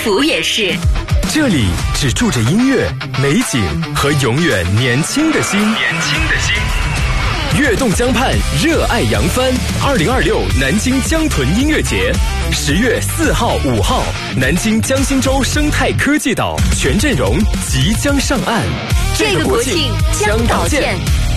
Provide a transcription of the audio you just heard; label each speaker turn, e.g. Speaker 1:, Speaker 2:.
Speaker 1: 福也是。
Speaker 2: 这里只住着音乐、美景和永远年轻的心。悦动江畔，热爱扬帆。2026南京江豚音乐节，10月4号、5号，南京江心洲生态科技岛全阵容即将上岸。
Speaker 1: 这个国庆江岛见。